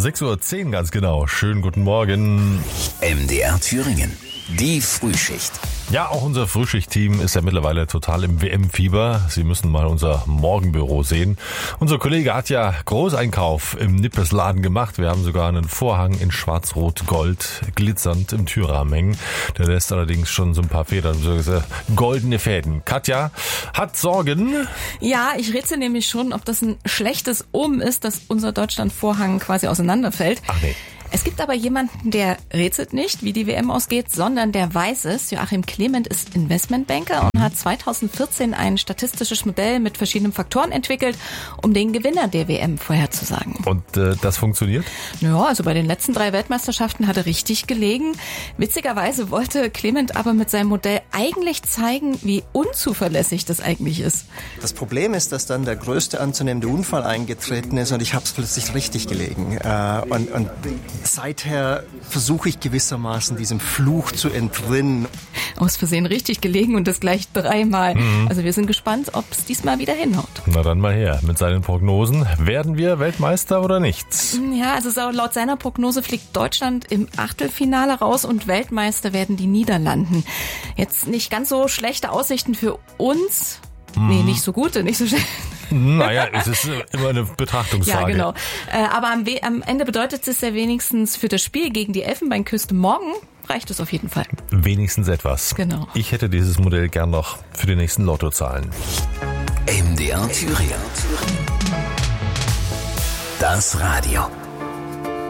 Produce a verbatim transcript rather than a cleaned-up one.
sechs Uhr zehn ganz genau. Schönen guten Morgen. M D R Thüringen, die Frühschicht. Ja, auch unser Frühschicht-Team ist ja mittlerweile total im W M-Fieber. Sie müssen mal unser Morgenbüro sehen. Unser Kollege hat ja Großeinkauf im Nippes-Laden gemacht. Wir haben sogar einen Vorhang in schwarz-rot-gold glitzernd im Türrahmen hängen. Der lässt allerdings schon so ein paar Federn, so goldene Fäden. Katja hat Sorgen. Ja, ich rätsel nämlich schon, ob das ein schlechtes Omen ist, dass unser Deutschland-Vorhang quasi auseinanderfällt. Ach nee. Es gibt aber jemanden, der rätselt nicht, wie die W M ausgeht, sondern der weiß es. Joachim Clement ist Investmentbanker und hat zweitausendvierzehn ein statistisches Modell mit verschiedenen Faktoren entwickelt, um den Gewinner der W M vorherzusagen. Und äh, das funktioniert? Ja, also bei den letzten drei Weltmeisterschaften hat er richtig gelegen. Witzigerweise wollte Clement aber mit seinem Modell eigentlich zeigen, wie unzuverlässig das eigentlich ist. Das Problem ist, dass dann der größte anzunehmende Unfall eingetreten ist und ich habe es plötzlich richtig gelegen. Äh, und, und seither versuche ich gewissermaßen diesem Fluch zu entrinnen. Aus Versehen richtig gelegen und das gleich dreimal. Mhm. Also wir sind gespannt, ob es diesmal wieder hinhaut. Na dann mal her mit seinen Prognosen. Werden wir Weltmeister oder nicht? Ja, also laut seiner Prognose fliegt Deutschland im Achtelfinale raus und Weltmeister werden die Niederlanden. Jetzt nicht ganz so schlechte Aussichten für uns. Mhm. Nee, nicht so gute, nicht so schlecht. Naja, es ist immer eine Betrachtungsfrage. Ja, genau. Aber am, am Ende bedeutet es ja wenigstens für das Spiel gegen die Elfenbeinküste morgen reicht es auf jeden Fall. Wenigstens etwas. Genau. Ich hätte dieses Modell gern noch für die nächsten Lottozahlen. M D R Thüringen. Das Radio.